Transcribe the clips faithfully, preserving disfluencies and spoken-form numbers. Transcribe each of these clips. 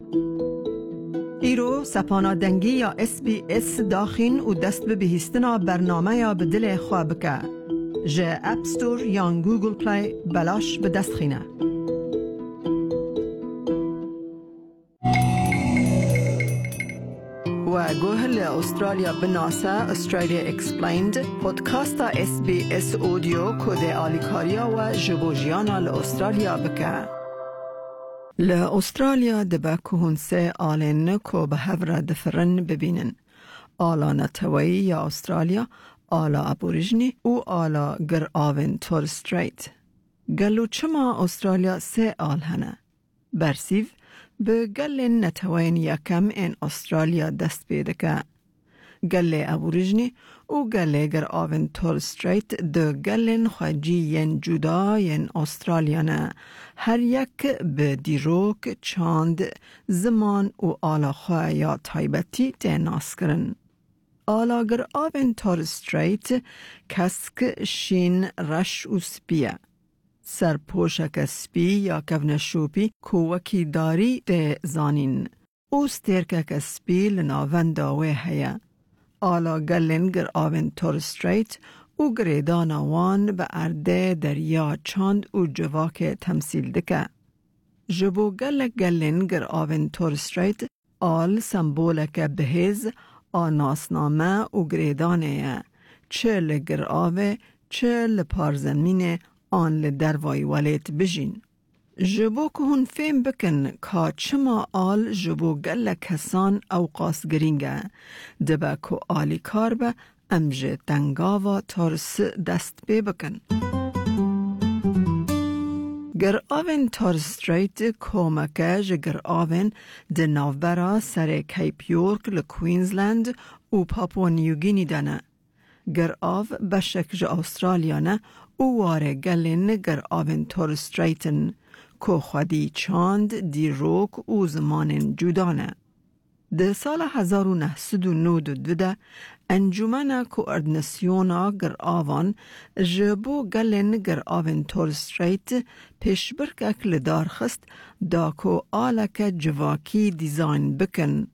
ایرو سپانا دنگی یا اس بی اس داخین و دست به بهستنا برنامه یا بدل خواب که جه اپ ستور یا گوگل پلی بلاش به دست خینه. و گوهل استرالیا بناسه استرالیا اکسپلیند پودکاستا اس بی اس اودیو کده آلیکاریا و جبوجیانا لأسترالیا بکه. لأسترالیا دبا کهونسه آلین کو به هفره دفرن ببینن. آلا نتوایی یا استرالیا، آلا ابوریجنی و آلا گر آوین تور ستریت. گلو چما استرالیا سه آل هنه. برسیو به گل نتوین یکم این استرالیا دست بیده که گل ابوریجنی و گل گر آوین تور ستریت دو گلن خواجی ین جدا ین استرالیا نه هر یک به دیروک چاند زمان و آلا خواه یا تایبتی تیناس کرن. آلا گر آوین تور ستریت کسک شین رش و سپیه. سر پوشک سپی یا کونشوپی کوکی داری ده زانین. او سترکک سپی لناونداوه هیا. آلا گلن گر آوین تور ستریت او گریدان وان به ارده دریا چاند و جواک تمثیل دکه. جبو گل گلن گر آوین تور ستریت آل سمبولک بهز آناسنامه و گریدانه چه لگر آوه چه لپارزمینه آن لدروای ولیت بجین. جبو که هون فهم بکن که چما آل جبو گل کسان او قاس گرینگه دبا که آلی کار به امجه تنگاوا تارس دست بی بکن. گر آوین تور ستریت کومکه جگر آوین ده نوبرا سر کیپ یورک لکوینزلند و پاپو نیوگینی دانه. گر آو بشک جا استرالیا نه او واره گلین گر آوین تور ستریتن که خودی چاند دیروک و زمان جدانه. ده سال هزار و نهصد و نود و دوده انجمن کوردناسیونا گر آوان جبو گلین گر آوین تور ستریت پیش برکک لدار خست دا که آلک جواکی دیزاین بکن.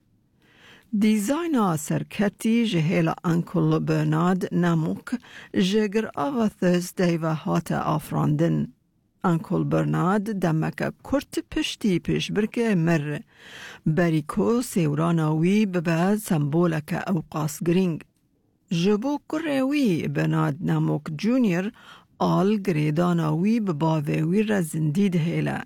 دیزاین سرکتی جهیل انکل برنارد نموک جگر آوا ترزدی و هات آفراندن. انکل برنارد دمک کرت پشتی پیش برکه مر بریکو سیوراناوی بباد سمبولک او قاس گرینگ. جبو کروی برنارد نموک جونیر آل گریداناوی بباوی رزندید هیله.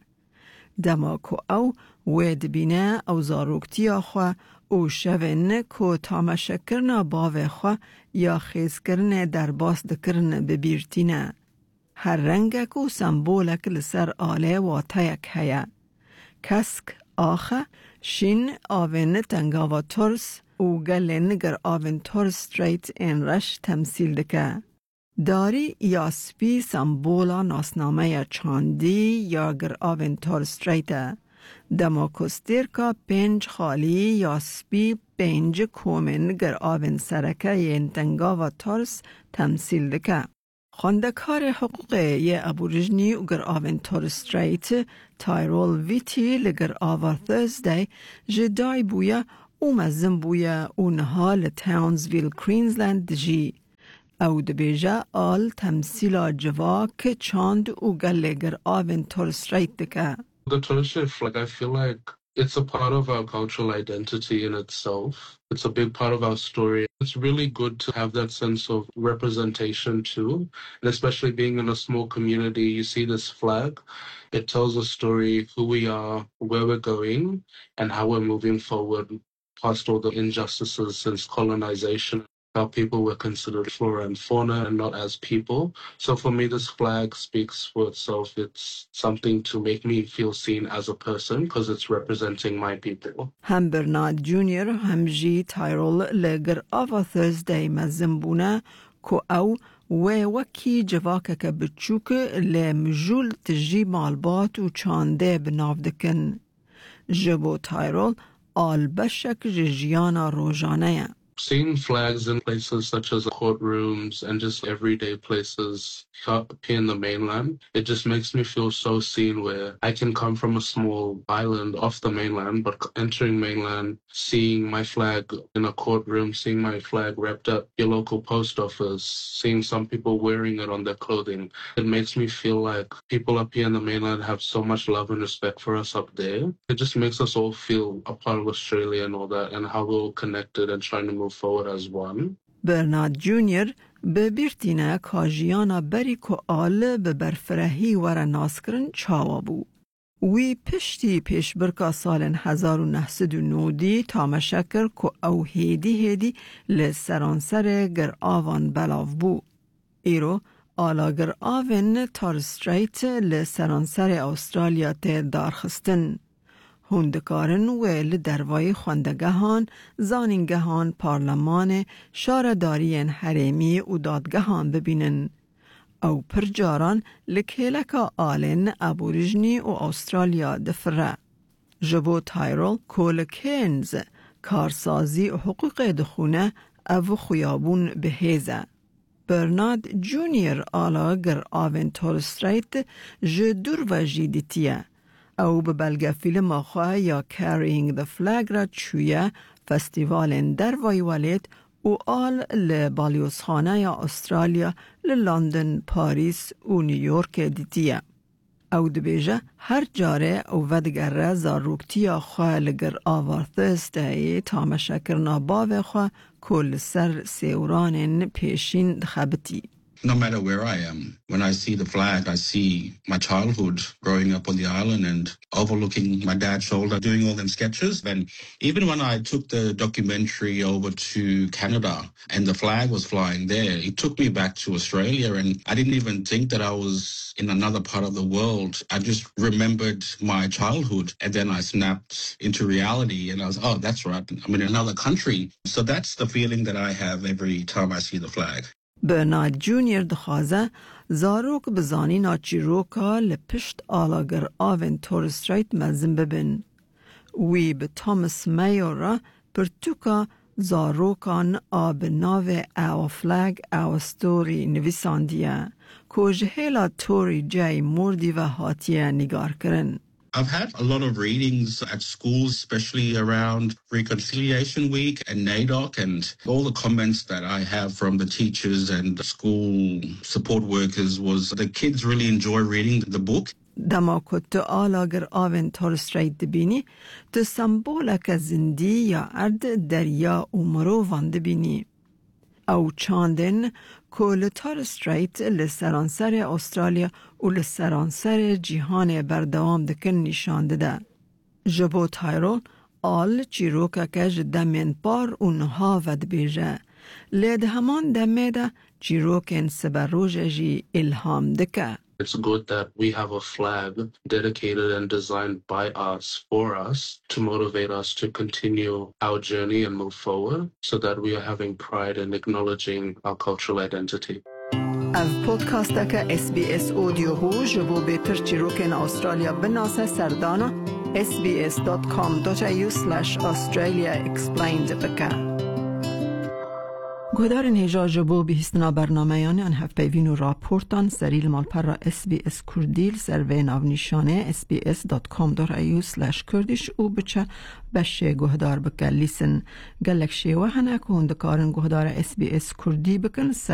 دماکو او وید بینه او زاروکتی آخوا او شوین کو تامشکرنا باوه خوا یا خیز کرنه در باس دکرن ببیرتینه. هر رنگک و سمبولک لسر آله و تایک هیا. کسک آخه شین آوین تنگاوا تورس و گلین گر آوین تور ستریت این رش تمثیل دکه. داری یا سپی سمبولا ناسنامه چاندی یا گر آوین تور ستریت. دماکستیر که پنج خالی یا سپی پنج کومن گر آوین سرکه ین تنگاوا تورس تمثیل دکه. خواندکار حقوق یه ابوریجنی و گر آوین تور ستریت تایرول ویتی لگر آوا ترزدی جدای بویا او مزم بویا او نهال تاونزویل کوینزلند جی. او دبیجه آل تمثیل جواک چاند و گل گر آوین تور ستریت دکه. The traditional flag, I feel like it's a part of our cultural identity in itself. It's a big part of our story. It's really good to have that sense of representation too. And especially being in a small community, you see this flag. It tells a story, who we are, where we're going, and how we're moving forward past all the injustices since colonization. How people were considered flora and fauna and not as people. So for me, this flag speaks for itself. It's something to make me feel seen as a person because it's representing my people. هم برنارد جونیور هم جی تایرول لگر آوا ترزدی مزمبونه کو او و وکی جواکک بچوک لمجول تجی مالبات و چانده بناو دکن. جبو تایرول آل بشک جیانا روژانه. Seeing flags in places such as courtrooms and just everyday places up here in the mainland, it just makes me feel so seen, where I can come from a small island off the mainland, but entering mainland, seeing my flag in a courtroom, seeing my flag wrapped up your local post office, seeing some people wearing it on their clothing, it makes me feel like people up here in the mainland have so much love and respect for us up there. It just makes us all feel a part of Australia and all that, and how we're all connected and trying to move forward as one. برنارد جونیور به بیرتینه کاجیانا بری که آل به برفرهی ور ناسکرن چاوا بو. وی پشتی پیش برکا سال هزار و نهصد و نودی تا مشکر که او هیدی هیدی لسرانسر گر آوان بلاو بو. ایرو آلا گر آوان تارستریت لسرانسر استرالیا ته دارخستن. هندکارن و لدروای خواندگهان، زانینگهان، پارلمان، شاردارین حریمی و دادگهان ببینن. او پرجاران لکهلکا آلن ابوریجنی و استرالیا دفره. جبو تایرول کولکینز کارسازی و حقوق دخونه او خیابون بهیزه. برنارد جونیور آلا گر آوین تورستریت جدور و جیدیتیه. او به بلگه فیلم آخواه یا Carrying the Flag را چویه فستیوال در وایوالت و آل لبالیوزخانه یا استرالیا لندن، پاریس و نیویورک دیتیه. او دبیجه هر جاره او ودگره زاروکتی خواه لگر آوارثسته تا مشکرنا باوه خواه کل سر سیوران پیشین دخبتی. No matter where I am, when I see the flag, I see my childhood growing up on the island and overlooking my dad's shoulder, doing all them sketches. And even when I took the documentary over to Canada and the flag was flying there, it took me back to Australia, and I didn't even think that I was in another part of the world. I just remembered my childhood, and then I snapped into reality and I was, oh, that's right, I'm in another country. So that's the feeling that I have every time I see the flag. برنارد جونیور دخوازه زاروک بزانی ناچیروکا لپشت آلاگر آوین تورستریت مزن ببین. وی به توماس میورا پرتوکا زاروکان آب ناو او فلگ او ستوری نویساندیه که جهیلا توری جای مردی و حاتیه نگار کرن. I've had a lot of readings at schools, especially around Reconciliation Week and NAIDOC, and all the comments that I have from the teachers and the school support workers was the kids really enjoy reading the book. دما کت آلاگر آوین تورستریت دبینی تو سمبولک زندی یا ارد دریا و مرووان دبینی. او چاندن کل تورستریت لسرانسر استرالیا و لسرانسر جهان بردوام دکن نشان ده. جبو تایرول آل چیروکا کج دمین پار اونها ود بیجه. لید همان دمه ده چیروکن سبروج جی الهام دکه. It's good that we have a flag dedicated and designed by us, for us, to motivate us to continue our journey and move forward so that we are having pride and acknowledging our cultural identity. Av podcast ka S B S audio ho jabo beter chiroken Australia binase sardana sbs.com.au slash Australia explained baka. گودارن هجا جبو بهستنا برنامه یانی ان هف پیوین و راپورتان سریل مالپر را اس بی اس کردیل سروی ناو نشانه اس بی اس دات کام دات ای یو سلش کردیش او بچه بشه گهدار بکن لیسن گلک شیوه هنه که هندکارن گهدار اس بی اس کردی بکن